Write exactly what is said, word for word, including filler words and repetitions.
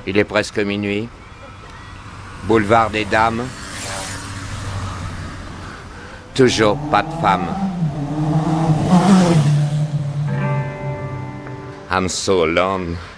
Il est presque minuit. Boulevard des Dames. Toujours pas de femme. I'm so alone.